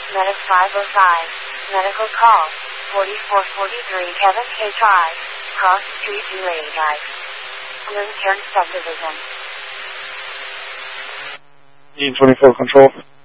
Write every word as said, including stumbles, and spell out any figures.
Medic five oh five. Medical call. forty-four forty-three Kevin K. Drive. Cross Street two eighty Drive. Lintern Subdivision. E twenty-four control.